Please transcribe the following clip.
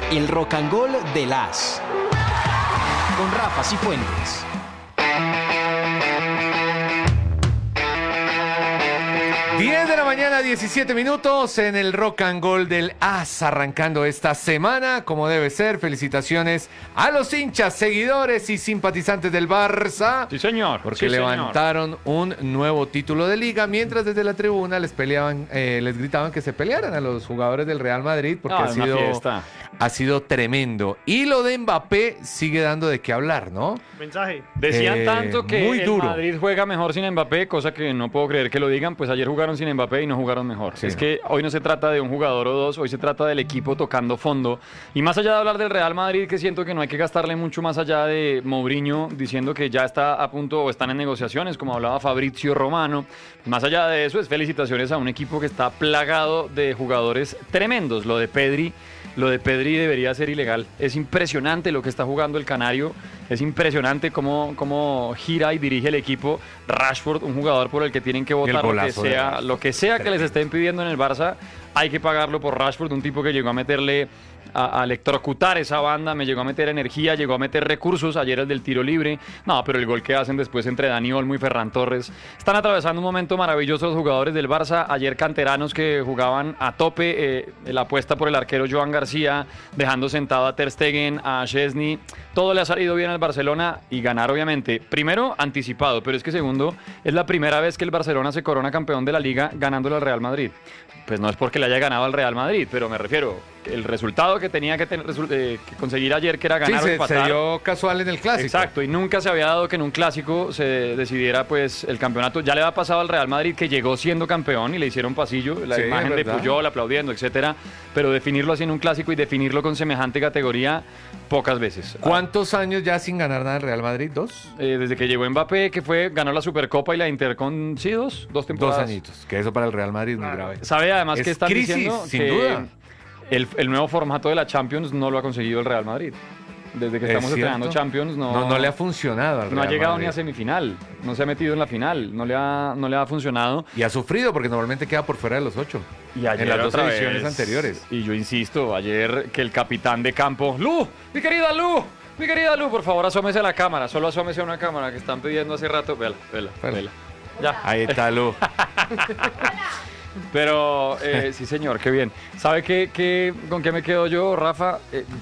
El Rock and Roll de las con Rafa Cifuentes. Diez de la mañana, 17 minutos en el Rock and Roll del AS, arrancando esta semana como debe ser. Felicitaciones a los hinchas, seguidores y simpatizantes del Barça. Sí, señor. Porque sí, levantaron un nuevo título de liga, mientras desde la tribuna les gritaban que se pelearan a los jugadores del Real Madrid, porque ha sido tremendo. Y lo de Mbappé sigue dando de qué hablar, ¿no? Mensaje. Decían tanto que muy duro. el Madrid juega mejor sin Mbappé, cosa que no puedo creer que lo digan, pues ayer jugaron sin Mbappé y no jugaron mejor. Sí, es que hoy no se trata de un jugador o dos, hoy se trata del equipo tocando fondo. Y más allá de hablar del Real Madrid, que siento que no hay que gastarle mucho más allá de Mourinho diciendo que ya está a punto o están en negociaciones, como hablaba Fabrizio Romano. Más allá de eso, es felicitaciones a un equipo que está plagado de jugadores tremendos. Lo de Pedri debería ser ilegal. Es impresionante lo que está jugando el Canario. Es impresionante cómo gira y dirige el equipo. Rashford, un jugador por el que tienen que votar lo que sea que les estén pidiendo en el Barça, hay que pagarlo por Rashford, un tipo que llegó a meterle a electrocutar esa banda, me llegó a meter energía, llegó a meter recursos, ayer el del tiro libre, no, pero el gol que hacen después entre Dani Olmo y Ferran Torres, están atravesando un momento maravilloso los jugadores del Barça, ayer canteranos que jugaban a tope, la apuesta por el arquero Joan García, dejando sentado a Ter Stegen, a Szczesny, todo le ha salido bien al Barcelona y ganar obviamente, primero anticipado, pero es que segundo, es la primera vez que el Barcelona se corona campeón de la Liga ganándole al Real Madrid. Pues no es porque le haya ganado al Real Madrid, pero me refiero, el resultado que tenía que conseguir ayer, que era ganar o empatar. Se dio casual en el Clásico. Exacto, y nunca se había dado que en un Clásico se decidiera pues el campeonato. Ya le ha pasado al Real Madrid, que llegó siendo campeón y le hicieron pasillo, la imagen de Puyol aplaudiendo, etcétera, pero definirlo así en un Clásico y definirlo con semejante categoría, pocas veces. ¿Cuántos años ya sin ganar nada el Real Madrid? ¿Dos? Desde que llegó Mbappé, que ganó la Supercopa y la Inter con, sí, dos temporadas. 2 añitos, que eso para el Real Madrid es muy grave. ¿Sabe además que están crisis, diciendo sin que duda. El nuevo formato de la Champions no lo ha conseguido el Real Madrid? Desde que estamos estrenando Champions no le ha funcionado al Real No ha llegado Madrid. ni a semifinal, no se ha metido en la final, no le ha funcionado. Y ha sufrido porque normalmente queda por fuera de los 8. Y ayer en las dos otra ediciones vez, anteriores. Y yo insisto, ayer que el capitán de campo, ¡Lu! ¡Mi querida Lu, por favor, asómese a la cámara! Solo asómese a una cámara que están pidiendo hace rato. Vela. Ya. Ahí está Lu. Pero sí, señor, qué bien. ¿Sabe con qué me quedo yo, Rafa?